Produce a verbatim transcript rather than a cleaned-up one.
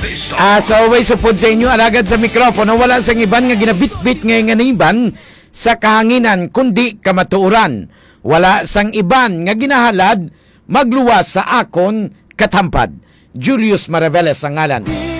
Ah, so always supod sa inyo, alagad sa mikropono, wala sang iban nga ginabit-bit ngay nga iban sa kahanginan, kundi kamatuuran. Wala sang iban nga ginahalad, magluwas sa akon katampad. Julius Maraveles ang ngalan.